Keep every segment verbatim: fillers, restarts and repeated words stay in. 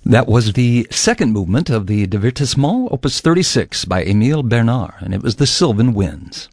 That was the second movement of the Divertissement, Opus thirty-six, by Émile Bernard, and it was the Sylvan Winds.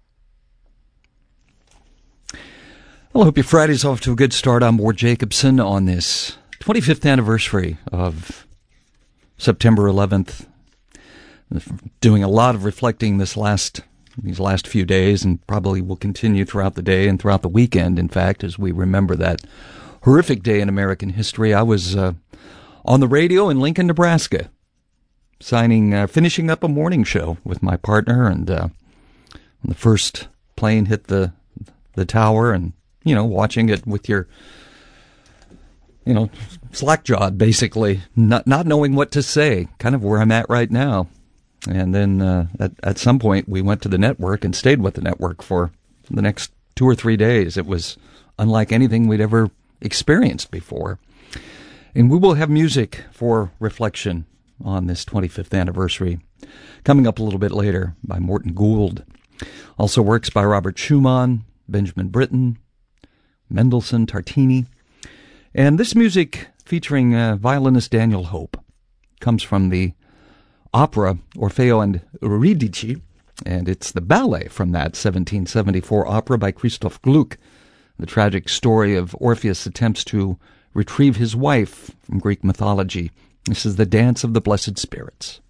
Well, I hope your Friday's off to a good start. I'm Ward Jacobson on this twenty-fifth anniversary of September eleventh. Doing a lot of reflecting this last these last few days, and probably will continue throughout the day and throughout the weekend, in fact, as we remember that horrific day in American history. I was uh, on the radio in Lincoln, Nebraska, signing, uh, finishing up a morning show with my partner, and uh, when the first plane hit the the tower, and you know, watching it with your, you know, slack-jawed, basically, not not knowing what to say, kind of where I'm at right now. And then uh, at at some point, we went to the network and stayed with the network for the next two or three days. It was unlike anything we'd ever experienced before. And we will have music for reflection on this twenty-fifth anniversary, coming up a little bit later by Morton Gould. Also works by Robert Schumann, Benjamin Britten, Mendelssohn, Tartini. And this music, featuring uh, violinist Daniel Hope, comes from the opera Orfeo and Euridice, and it's the ballet from that seventeen seventy-four opera by Christoph Gluck, the tragic story of Orpheus' attempts to retrieve his wife from Greek mythology. This is the Dance of the Blessed Spirits.